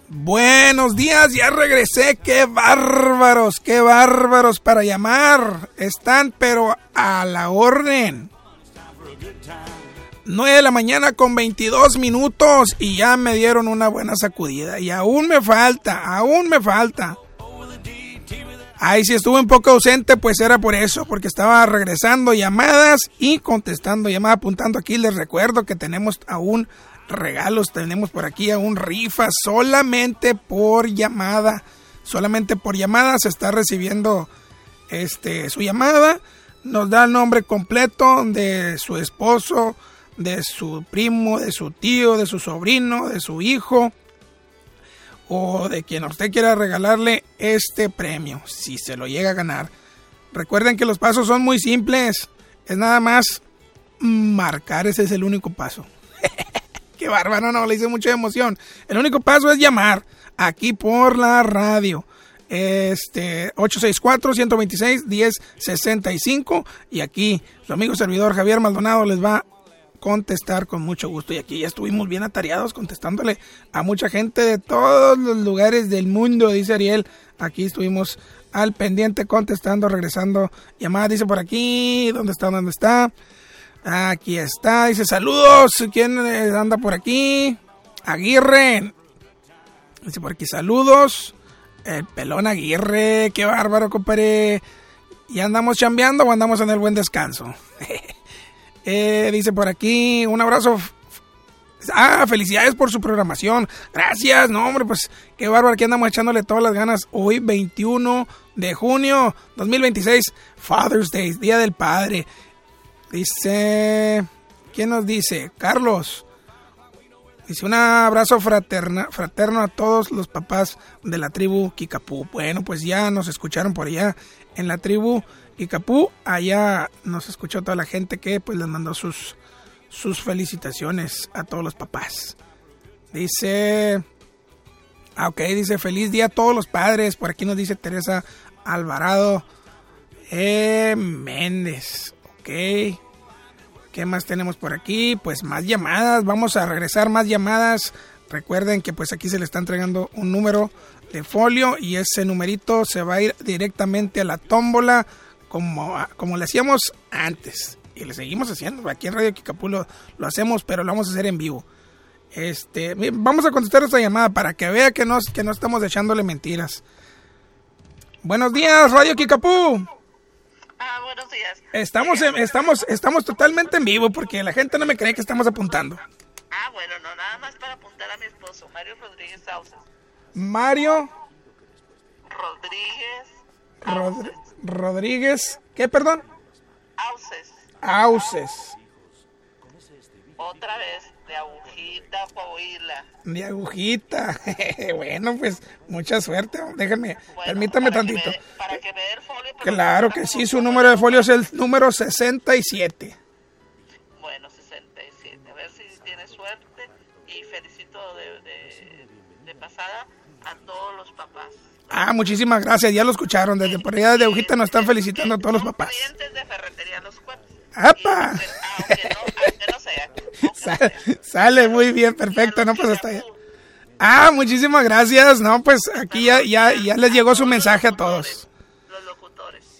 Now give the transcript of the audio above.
Buenos días, ya regresé. Qué bárbaros para llamar. Están pero a la orden. 9 de la mañana con 22 minutos y ya me dieron una buena sacudida. Y aún me falta. Ay, si estuve un poco ausente, pues era por eso, porque estaba regresando llamadas y contestando llamadas, apuntando aquí. Les recuerdo que tenemos aún regalos, tenemos por aquí aún rifas, solamente por llamada se está recibiendo su llamada. Nos da el nombre completo de su esposo, de su primo, de su tío, de su sobrino, de su hijo, o de quien usted quiera regalarle este premio, si se lo llega a ganar. Recuerden que los pasos son muy simples, es nada más marcar, ese es el único paso. Qué bárbaro, no, le hice mucha emoción. El único paso es llamar aquí por la radio. 864-126-1065 y aquí su amigo servidor Javier Maldonado les va a contestar con mucho gusto. Y aquí ya estuvimos bien atareados contestándole a mucha gente de todos los lugares del mundo, dice Ariel. Aquí estuvimos al pendiente contestando, regresando llamadas. Dice por aquí, ¿dónde está? Aquí está, dice saludos. ¿Quién anda por aquí? Aguirre. Dice por aquí saludos. El pelón Aguirre, qué bárbaro, compadre. ¿Y andamos chambeando o andamos en el buen descanso? Dice por aquí, un abrazo. Felicidades por su programación. Gracias, no hombre, pues qué bárbaro, aquí andamos echándole todas las ganas. Hoy 21 de junio 2026, Father's Day, Día del Padre. Dice, ¿quién nos dice? Carlos. Dice, un abrazo fraterno a todos los papás de la tribu Kickapoo. Bueno, pues ya nos escucharon por allá en la tribu Kickapoo. Allá nos escuchó toda la gente que pues les mandó sus felicitaciones a todos los papás. Dice, dice, feliz día a todos los padres. Por aquí nos dice Teresa Alvarado Méndez. Ok. ¿Qué más tenemos por aquí? Pues más llamadas, vamos a regresar más llamadas. Recuerden que pues aquí se le está entregando un número de folio y ese numerito se va a ir directamente a la tómbola como le hacíamos antes. Y le seguimos haciendo, aquí en Radio Kickapoo lo hacemos, pero lo vamos a hacer en vivo. Vamos a contestar esta llamada para que vea que no estamos echándole mentiras. Buenos días, Radio Kickapoo. Buenos días. Estamos totalmente en vivo porque la gente no me cree que estamos apuntando. Bueno, no, nada más para apuntar a mi esposo, Mario Rodríguez Auces. Mario Rodríguez, ¿qué, perdón? Auces. Otra vez, de agujita, Coahuila. De agujita. Bueno, pues, mucha suerte. Permítame tantito. Para que me dé el folio. Claro que sí, su número de folio es el número 67. Bueno, 67. A ver si tiene suerte. Y felicito de pasada a todos los papás. Muchísimas gracias. Ya lo escucharon. Desde por allá de agujita nos están felicitando a todos los papás. Clientes de Ferretería Los Cuernos. ¡Apa! Aunque no sea. Sale muy bien, perfecto, no, pues hasta allá. Muchísimas gracias, no, pues aquí ya les llegó su mensaje a todos.